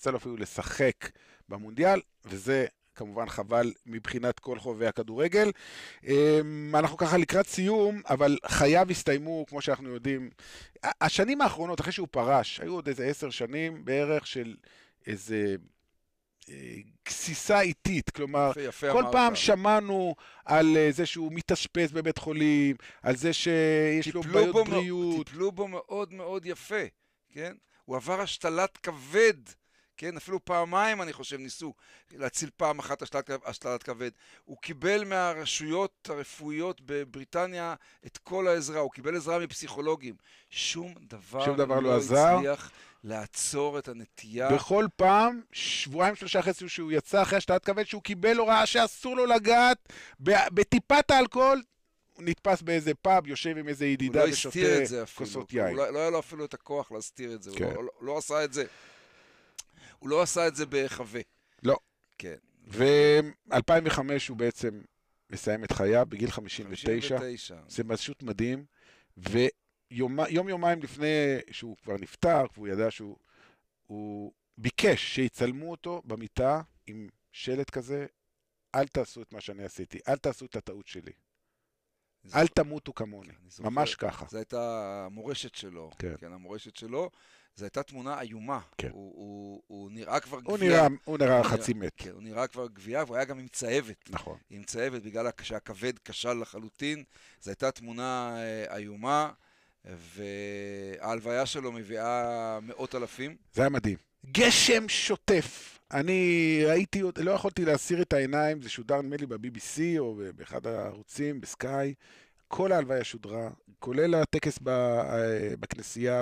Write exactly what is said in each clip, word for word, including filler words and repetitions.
יצא לו אפילו לשחק במונדיאל, וזה כמובן חבל מבחינת כל חובבי הכדורגל. אנחנו ככה לקראת סיום, אבל חייו הסתיימו, כמו שאנחנו יודעים. השנים האחרונות, אחרי שהוא פרש, היו עוד איזה עשר שנים בערך של איזה גסיסה איטית, כלומר, יפה, יפה כל אמרת. פעם שמענו על זה שהוא מתאשפז בבית חולים, על זה שיש לו בעיות בריאות. טיפלו בו מאוד מאוד יפה, כן? הוא עבר השתלת כבד, כן? אפילו פעמיים אני חושב ניסו להציל פעם אחת השתלת, השתלת כבד. הוא קיבל מהרשויות הרפואיות בבריטניה את כל העזרה, הוא קיבל עזרה מפסיכולוגים. שום דבר, שום דבר לא, לא עזר. הצליח לעצור את הנטייה. בכל פעם, שבועיים שלושה אחרי שהוא יצא אחרי השתלת כבד, שהוא קיבל הוראה שאסור לו לגעת בטיפת האלכוהול, הוא נתפס באיזה פאב, יושב עם איזה ידידה ושותה כוסות יין. הוא לא, לא היה לו אפילו את הכוח להסתיר את זה, כן. הוא לא, לא, לא עשה את זה. הוא לא עשה את זה בחווה. לא. כן. ו-אלפיים וחמש הוא בעצם מסיים את חייו בגיל חמישים ותשע. חמישים ותשע. זה פשוט מדהים. ויום יומיים לפני שהוא כבר נפטר, והוא ידע שהוא הוא ביקש שיצלמו אותו במיטה עם שלט כזה, אל תעשו את מה שאני עשיתי, אל תעשו את הטעות שלי. אל תמותו כמוני. ממש ככה. זו הייתה המורשת שלו. כן. כן, המורשת שלו. זו הייתה תמונה איומה. כן. הוא, הוא, הוא נראה כבר הוא גבייה. נראה, הוא נראה חצי מת. כן, הוא נראה כבר גבייה, והוא היה גם עם צהבת. נכון. עם צהבת, בגלל שהכבד כשל לחלוטין. זו הייתה תמונה איומה, וההלוויה שלו מביאה מאות אלפים. זה היה מדהים. גשם שוטף. אני ראיתי, לא יכולתי להסיר את העיניים, זה שודר נדמה לי ב-בי בי סי או באחד הערוצים, בסקאי. כל ההלוויה שודרה, כולל הטקס בכנסייה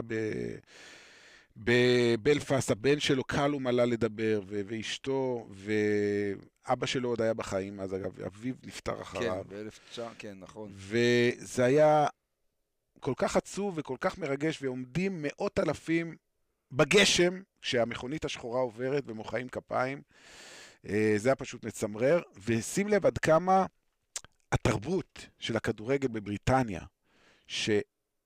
בבלפאסט, הבן שלו קלום עלה לדבר, ואשתו, ואבא שלו עוד היה בחיים, אז אגב, אביו נפטר אחריו. כן, באלף תשע, כן, נכון. וזה היה כל כך עצוב וכל כך מרגש, ועומדים מאות אלפים בגשם, כשהמכונית השחורה עוברת ומוחאים כפיים. זה היה פשוט מצמרר, ושים לב עד כמה התרבות של הכדורגל בבריטניה, ששדה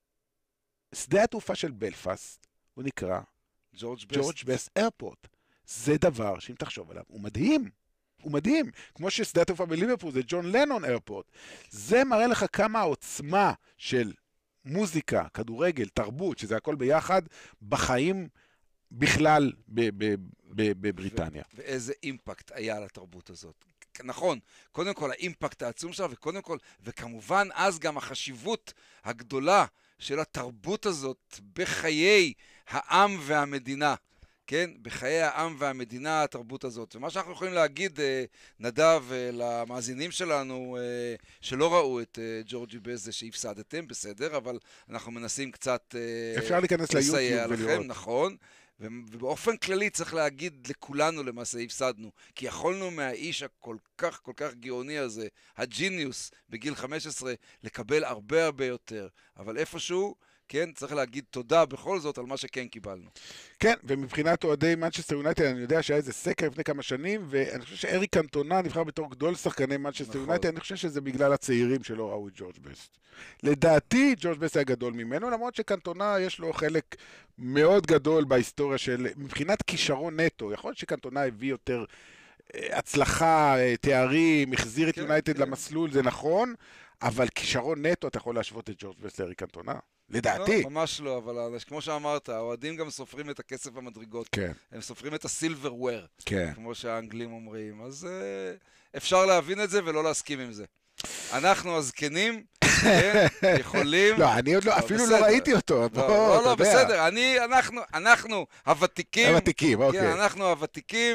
התעופה של בלפאסט, הוא נקרא ג'ורג' בסט איירפורט. זה דבר שאם תחשוב עליו, הוא מדהים. הוא מדהים. כמו ששדה התעופה בליברפול זה ג'ון לנון איירפורט. זה מראה לך כמה העוצמה של מוזיקה, כדורגל, תרבות, שזה הכל ביחד, בחיים בכלל בבריטניה. ואיזה אימפקט היה לתרבות הזאת. נכון, קודם כל האימפקט העצום שלה, וקודם כל, וכמובן אז גם החשיבות הגדולה של התרבות הזאת בחיי העם והמדינה, כן? בחיי העם והמדינה, התרבות הזאת. ומה שאנחנו יכולים להגיד, נדב, למאזינים שלנו, שלא ראו את ג'ורג'י בס, זה שהפסדתם, בסדר, אבל אנחנו מנסים קצת אפשר להיכנס ליוטיוב ולראות. נכון. ובאופן כללי צריך להגיד לכולנו למעשה הפסדנו, כי יכולנו מהאיש הכל כך כל כך גאוני הזה, הג'יניוס בגיל חמש עשרה, לקבל הרבה הרבה יותר, אבל איפשהו, כן, צריך להגיד תודה בכל זאת על מה שכן קיבלנו. כן, ומבחינת אוהדי מנצ'סטר יונייטד, אני יודע שהיה איזה סקר לפני כמה שנים, ואני חושב שאריק קנטונה נבחר בתור גדול שחקני מנצ'סטר יונייטד, אני חושב שזה בגלל הצעירים שלא ראו את ג'ורג' בסט. לדעתי, ג'ורג' בסט היה גדול ממנו, למרות שקנטונה יש לו חלק מאוד גדול בהיסטוריה של, מבחינת כישרון נטו, יכול להיות שקנטונה הביא יותר הצלחה, תארים, החזיר את יונייטד למסלול, זה נכון, אבל כישרון נטו, אתה יכול להשוות את ג'ורג' בסט לאריק קנטונה. לדעתי. לא, ממש לא, אבל כמו שאמרת, האוהדים גם סופרים את הכסף במדרגות. כן. הם סופרים את הסילברוויר. כן. כמו שהאנגלים אומרים. אז uh, אפשר להבין את זה ולא להסכים עם זה. אנחנו הזקנים, כן, יכולים... לא, אני עוד לא, אפילו לא ראיתי אותו. לא, לא, לא, בסדר. אני, אנחנו, אנחנו הוותיקים. הוותיקים, אוקיי. כן, אנחנו הוותיקים,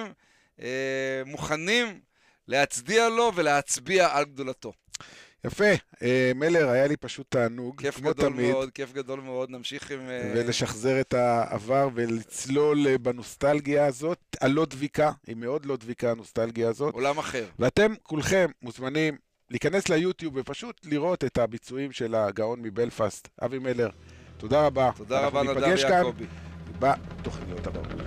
מוכנים להצדיע לו ולהצביע על גדולתו. יפה, מלר, היה לי פשוט תענוג, כיף גדול מאוד, כיף גדול מאוד, נמשיך עם... ולשחזר את העבר ולצלול בנוסטלגיה הזאת, הלא דביקה, היא מאוד לא דביקה הנוסטלגיה הזאת. עולם אחר. ואתם כולכם מוזמנים להיכנס ליוטיוב ופשוט לראות את הביצועים של הגאון מבלפאסט, אבי מלר. תודה רבה. תודה רבה נדב יעקבי. בתוכניות הבאות.